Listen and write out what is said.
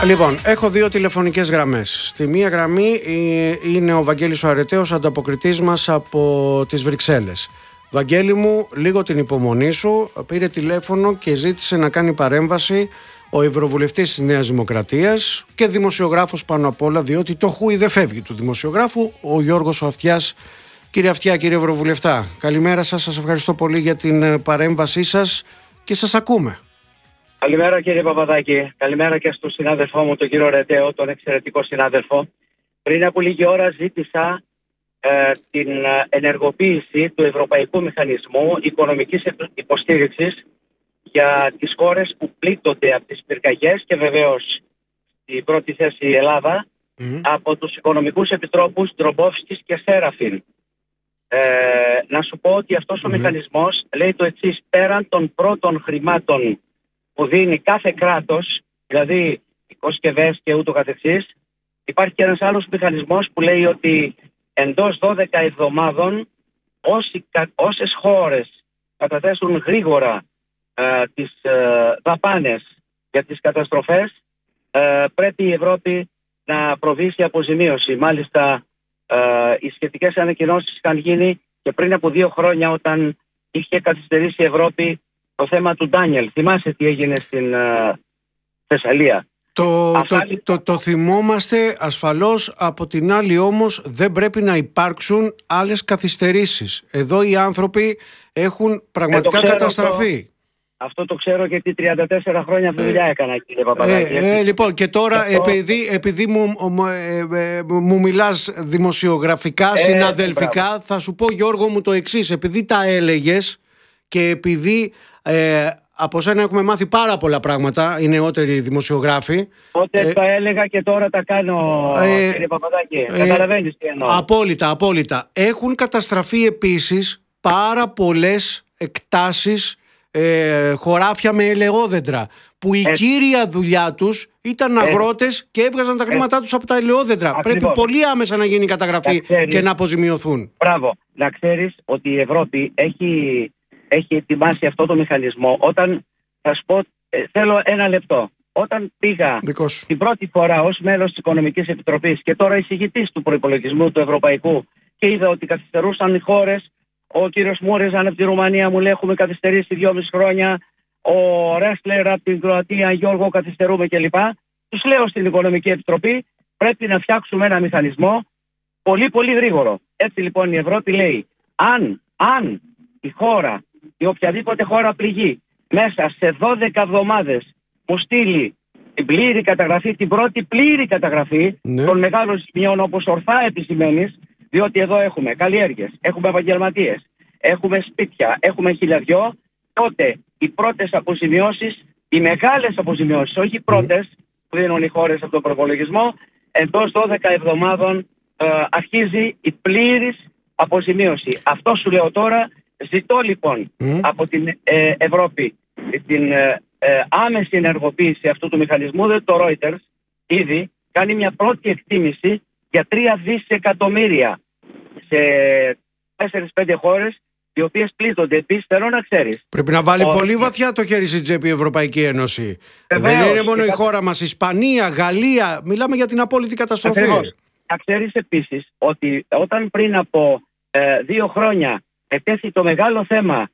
Λοιπόν, έχω δύο τηλεφωνικές γραμμές. Στη μία γραμμή είναι ο Βαγγέλης ο Αρετέος, ανταποκριτής μας από τις Βρυξέλλες. Βαγγέλη μου, λίγο την υπομονή σου. Πήρε τηλέφωνο και ζήτησε να κάνει παρέμβαση ο Ευρωβουλευτής της Νέας Δημοκρατίας και δημοσιογράφος πάνω απ' όλα, διότι το χούι δεν φεύγει του δημοσιογράφου, ο Γιώργος ο Αυτιάς. Κύριε Αυτιά, κύριε Ευρωβουλευτά, καλημέρα σας. Σας ευχαριστώ πολύ για την παρέμβασή σας και σας ακούμε. Καλημέρα κύριε Παπαδάκη, καλημέρα και στον συνάδελφό μου τον κύριο Ρετέο, τον εξαιρετικό συνάδελφο. Πριν από λίγη ώρα ζήτησα την ενεργοποίηση του Ευρωπαϊκού Μηχανισμού Οικονομικής Υποστήριξης για τις χώρες που πλήττονται από τις πυρκαγιές και βεβαίως στην πρώτη θέση η Ελλάδα από τους οικονομικούς επιτρόπους Ντρομπόφσκης και Σέραφιν. Να σου πω ότι αυτός ο μηχανισμός λέει το εξής: πέραν των πρώτων χρημάτων που δίνει κάθε κράτος, δηλαδή οικοσκευές και ούτω καθεξής, υπάρχει και ένας άλλος μηχανισμός που λέει ότι εντός 12 εβδομάδων όσες χώρες καταθέσουν γρήγορα τις δαπάνες για τις καταστροφές, πρέπει η Ευρώπη να προβεί σε αποζημίωση. Μάλιστα οι σχετικές ανακοινώσεις είχαν γίνει και πριν από 2 χρόνια, όταν είχε καθυστερήσει η Ευρώπη το θέμα του Ντάνιελ. Θυμάσαι τι έγινε στην Θεσσαλία? Το θυμόμαστε ασφαλώς. Από την άλλη όμως δεν πρέπει να υπάρξουν άλλες καθυστερήσεις. Εδώ οι άνθρωποι έχουν πραγματικά καταστραφεί. Αυτό το ξέρω, γιατί 34 χρόνια δουλειά έκανα, κύριε Παπαδάκη. Λοιπόν, και τώρα επειδή μου μιλάς δημοσιογραφικά, συναδελφικά, θα σου πω, Γιώργο μου, το εξής. Επειδή τα έλεγες και επειδή από σένα έχουμε μάθει πάρα πολλά πράγματα, οι νεότεροι δημοσιογράφοι. Τότε τα έλεγα και τώρα τα κάνω, κύριε Παπαδάκη. Καταλαβαίνεις τι εννοώ. Απόλυτα. Έχουν καταστραφεί επίσης πάρα πολλές εκτάσεις, χωράφια με ελαιόδεντρα, που η κύρια δουλειά τους ήταν αγρότες και έβγαζαν τα χρήματά τους από τα ελαιόδεντρα. Ακριβώς. Πρέπει πολύ άμεσα να γίνει καταγραφή και να αποζημιωθούν. Μπράβο. Να ξέρεις ότι η Ευρώπη έχει ετοιμάσει αυτό το μηχανισμό. Όταν, θα σου πω, θέλω 1 λεπτό. Όταν πήγα την πρώτη φορά ως μέλος της Οικονομικής Επιτροπής και τώρα εισηγητής του προϋπολογισμού του Ευρωπαϊκού και είδα ότι καθυστερούσαν οι χώρες, ο κύριος Μούρεζαν από τη Ρουμανία μου λέει έχουμε καθυστερήσει 2,5 χρόνια, ο Ρέσλερ από την Κροατία, Γιώργο, καθυστερούμε κλπ. Τους λέω στην Οικονομική Επιτροπή πρέπει να φτιάξουμε ένα μηχανισμό πολύ πολύ γρήγορο. Έτσι λοιπόν η Ευρώπη λέει αν η χώρα ή οποιαδήποτε χώρα πληγεί μέσα σε 12 εβδομάδες μου στείλει την πλήρη καταγραφή, την πρώτη πλήρη καταγραφή των μεγάλων ζημιών, όπως ορθά επισημαίνεις, διότι εδώ έχουμε καλλιέργειες, έχουμε επαγγελματίες, έχουμε σπίτια, έχουμε χιλιαδιό, τότε οι πρώτες αποζημιώσεις, οι μεγάλες αποζημιώσεις, όχι οι πρώτες που δίνουν οι χώρες από τον προπολογισμό, εντός 12 εβδομάδων αρχίζει η πλήρης αποζημίωση. Αυτό σου λέω τώρα. Ζητώ λοιπόν από την Ευρώπη την άμεση ενεργοποίηση αυτού του μηχανισμού. Το Reuters ήδη κάνει μια πρώτη εκτίμηση για 3 δισεκατομμύρια σε 4-5 χώρες οι οποίες πλήττονται. Επίσης θέλω να ξέρεις, πρέπει να βάλει πολύ βαθιά το χέρι στην τσέπη η Ευρωπαϊκή Ένωση. Δεν είναι μόνο η χώρα μας, Ισπανία, Γαλλία, μιλάμε για την απόλυτη καταστροφή. Να ξέρεις επίσης ότι όταν πριν από 2 χρόνια ετέθη το μεγάλο θέμα